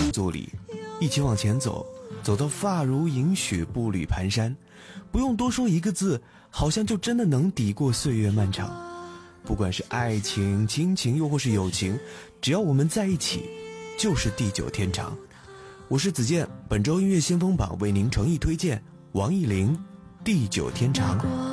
组里，一起往前走，走到发如银雪，步履蹒跚，不用多说一个字，好像就真的能抵过岁月漫长。不管是爱情、亲情，又或是友情，只要我们在一起，就是地久天长。我是子健，本周音乐先锋榜为您诚意推荐王艺霖《地久天长》。